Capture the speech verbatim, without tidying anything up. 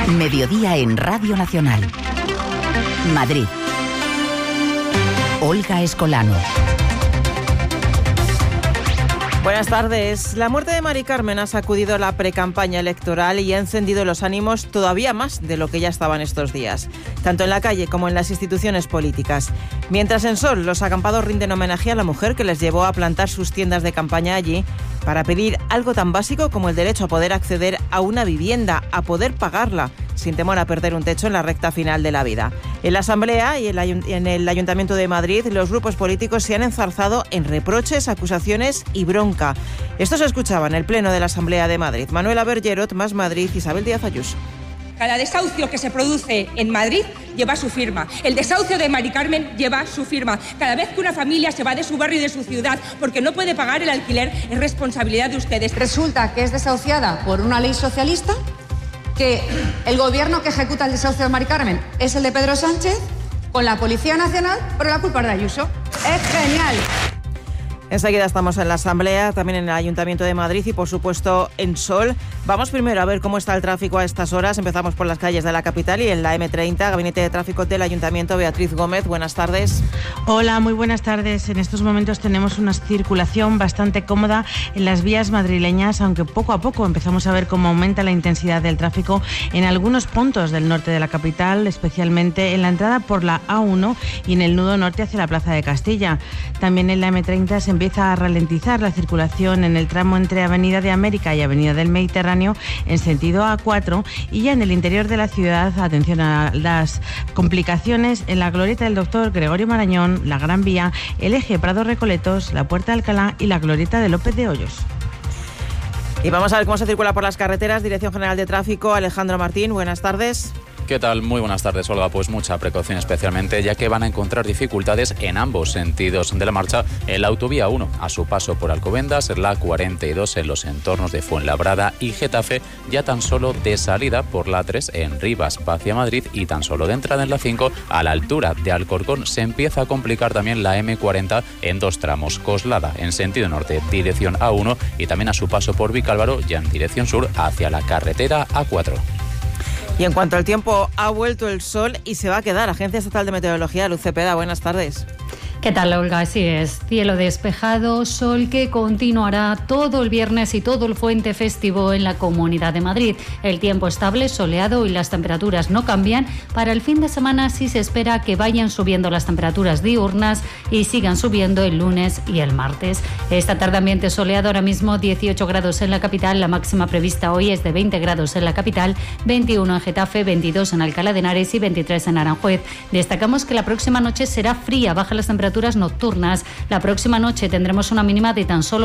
Mediodía en Radio Nacional. Madrid. Olga Escolano. Buenas tardes. La muerte de Mari Carmen ha sacudido la precampaña electoral y ha encendido los ánimos todavía más de lo que ya estaban estos días, tanto en la calle como en las instituciones políticas. Mientras en Sol los acampados rinden homenaje a la mujer que les llevó a plantar sus tiendas de campaña allí para pedir algo tan básico como el derecho a poder acceder a una vivienda, a poder pagarla, sin temor a perder un techo en la recta final de la vida. En la Asamblea y en el Ayuntamiento de Madrid, los grupos políticos se han enzarzado en reproches, acusaciones y bronca. Esto se escuchaba en el Pleno de la Asamblea de Madrid. Manuela Bergerot, Más Madrid, Isabel Díaz Ayuso. Cada desahucio que se produce en Madrid lleva su firma. El desahucio de Mari Carmen lleva su firma. Cada vez que una familia se va de su barrio y de su ciudad porque no puede pagar el alquiler, es responsabilidad de ustedes. Resulta que es desahuciada por una ley socialista, que el gobierno que ejecuta el desahucio de Mari Carmen es el de Pedro Sánchez, con la Policía Nacional, pero la culpa es de Ayuso. ¡Es genial! Enseguida estamos en la Asamblea, también en el Ayuntamiento de Madrid y, por supuesto, en Sol. Vamos primero a ver cómo está el tráfico a estas horas. Empezamos por las calles de la capital y en la eme treinta, Gabinete de Tráfico del Ayuntamiento. Beatriz Gómez, buenas tardes. Hola, muy buenas tardes. En estos momentos tenemos una circulación bastante cómoda en las vías madrileñas, aunque poco a poco empezamos a ver cómo aumenta la intensidad del tráfico en algunos puntos del norte de la capital, especialmente en la entrada por la A uno y en el nudo norte hacia la Plaza de Castilla. También en la eme treinta se empieza a ralentizar la circulación en el tramo entre Avenida de América y Avenida del Mediterráneo en sentido A cuatro, y ya en el interior de la ciudad, atención a las complicaciones en la glorieta del Doctor Gregorio Marañón, la Gran Vía, el eje Prado-Recoletos, la Puerta de Alcalá y la glorieta de López de Hoyos. Y vamos a ver cómo se circula por las carreteras. Dirección General de Tráfico, Alejandro Martín, buenas tardes. ¿Qué tal? Muy buenas tardes, Olga. Pues mucha precaución especialmente, ya que van a encontrar dificultades en ambos sentidos de la marcha en la autovía uno, a su paso por Alcobendas, la cuarenta y dos en los entornos de Fuenlabrada y Getafe, ya tan solo de salida por la tres en Rivas hacia Madrid y tan solo de entrada en la cinco a la altura de Alcorcón. Se empieza a complicar también la eme cuarenta en dos tramos, Coslada en sentido norte, dirección A uno, y también a su paso por Vicálvaro, ya en dirección sur hacia la carretera A cuatro. Y en cuanto al tiempo, ha vuelto el sol y se va a quedar. Agencia Estatal de Meteorología, Luz Cepeda, buenas tardes. ¿Qué tal, Olga? Así es, cielo despejado, sol que continuará todo el viernes y todo el puente festivo en la Comunidad de Madrid. El tiempo estable, soleado y las temperaturas no cambian. Para el fin de semana sí se espera que vayan subiendo las temperaturas diurnas y sigan subiendo el lunes y el martes. Esta tarde ambiente soleado, ahora mismo dieciocho grados en la capital, la máxima prevista hoy es de veinte grados en la capital, veintiuno en Getafe, veintidós en Alcalá de Henares y veintitrés en Aranjuez. Destacamos que la próxima noche será fría, bajan las temperaturas nocturnas. La próxima noche tendremos una mínima de tan solo